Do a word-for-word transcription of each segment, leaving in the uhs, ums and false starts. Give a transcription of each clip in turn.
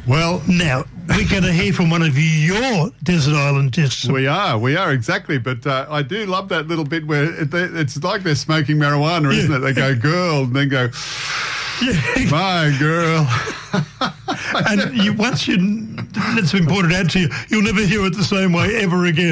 Well, now we're going to hear from one of your Desert Island discs. We are, we are exactly. But uh, I do love that little bit where it, it's like they're smoking marijuana, isn't yeah. it? They go, girl, and then go, yeah. my girl. And you, once you, it's been pointed out to you, you'll never hear it the same way ever again.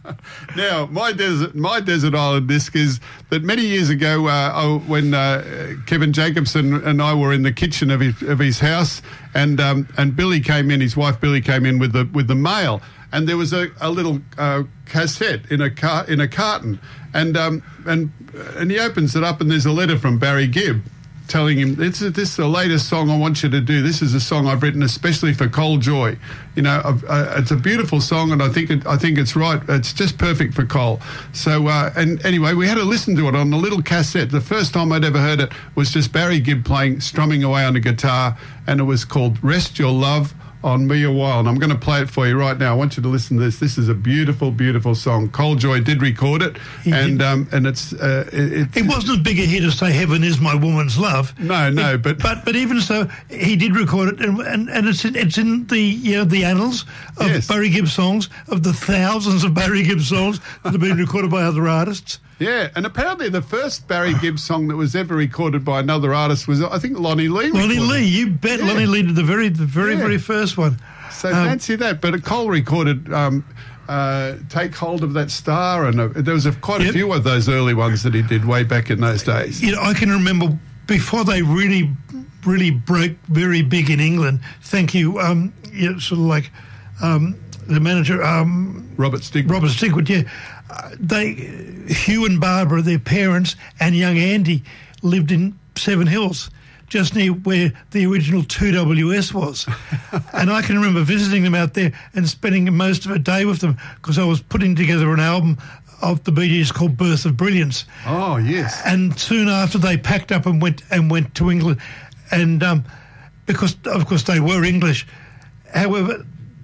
Now, my desert, my desert island disc is that many years ago, uh, oh, when uh, Kevin Jacobson and I were in the kitchen of his, of his house, and um, and Billy came in, his wife Billy came in with the with the mail, and there was a, a little uh, cassette in a car in a carton, and um, and and he opens it up, and there's a letter from Barry Gibb, telling him, this is, this is the latest song I want you to do. This is a song I've written especially for Cole Joy. You know, uh, it's a beautiful song, and I think it, I think it's right. It's just perfect for Cole. So, uh, and anyway, we had to listen to it on the little cassette. The first time I'd ever heard it was just Barry Gibb playing, strumming away on the guitar, and it was called Rest Your Love on Me a While. And I'm going to play it for you right now. I want you to listen to this. This is a beautiful, beautiful song. Cole Joy did record it, he and did. um, and it's uh, it, it wasn't as big a hit as say "Heaven Is My Woman's Love." No, no, it, but but but even so, he did record it, and and, and it's in, it's in the you know, the annals of yes. Barry Gibb songs, of the thousands of Barry Gibb songs that have been recorded by other artists. Yeah, and apparently the first Barry Gibb song that was ever recorded by another artist was, I think, Lonnie Lee. Lonnie Lee, you bet. Yeah. Lonnie Lee did the very, the very, yeah. very first one. So um, fancy that. But Cole recorded um, uh, Take Hold of That Star, and uh, there was a, quite yep. a few of those early ones that he did way back in those days. You know, I can remember before they really, really broke very big in England. Thank you. Um, you know, sort of like um, the manager, um, Robert Stigwood. Robert Stigwood, yeah. Uh, they, Hugh and Barbara, their parents, and young Andy lived in Seven Hills, just near where the original two W S was. And I can remember visiting them out there and spending most of a day with them because I was putting together an album of the Bee Gees called Birth of Brilliance. Oh, yes. And soon after they packed up and went and went to England. And um, because, of course, they were English. However,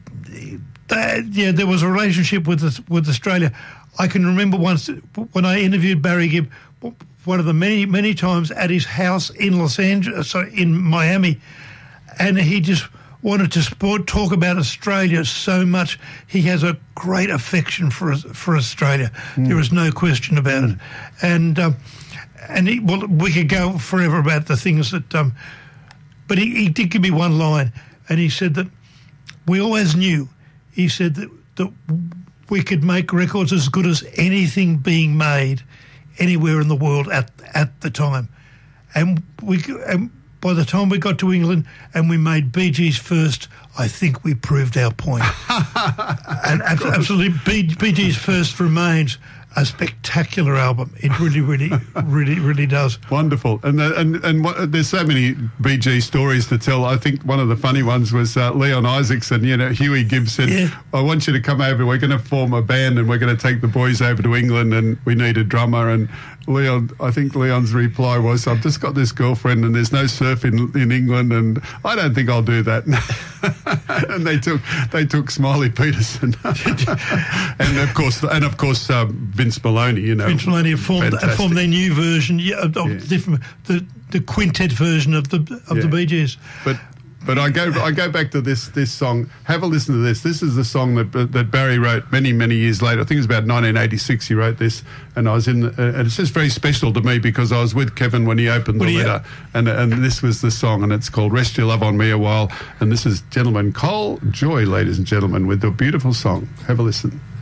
they, yeah, there was a relationship with us, with Australia. I can remember once when I interviewed Barry Gibb, one of the many, many times at his house in Los Angeles, sorry, in Miami, and he just wanted to sport, talk about Australia so much. He has a great affection for for Australia. Mm. There is no question about mm. it. And um, and he, well, we could go forever about the things that. Um, but he, he did give me one line, and he said that we always knew. He said that that. we could make records as good as anything being made anywhere in the world at at the time. And we and by the time we got to England and we made Bee Gees first, I think we proved our point. And absolutely, Bee, Bee Gees First remains a spectacular album. It really, really, really, really does. Wonderful. And the, and and what, there's so many Bee Gees stories to tell. I think one of the funny ones was uh, Leon Isaacson. You know, Huey Gibbs said, yeah. I want you to come over. We're going to form a band and we're going to take the boys over to England and we need a drummer. And Leon, I think Leon's reply was, I've just got this girlfriend and there's no surf in, in England and I don't think I'll do that. And they took they took Smiley Peterson. and of course, and of course, um, Vince Maloney. You know, Vince Maloney formed, formed their new version, yeah, of, of yeah. different, the the quintet version of the of yeah. the Bee Gees. But but I go I go back to this this song. Have a listen to this. This is the song that that Barry wrote many many years later. I think it was about nineteen eighty-six. He wrote this, and I was in. The, uh, and it's just very special to me because I was with Kevin when he opened the well, letter, yeah. and and this was the song, and it's called "Rest Your Love on Me a While." And this is gentleman Cole Joy, ladies and gentlemen, with the beautiful song. Have a listen.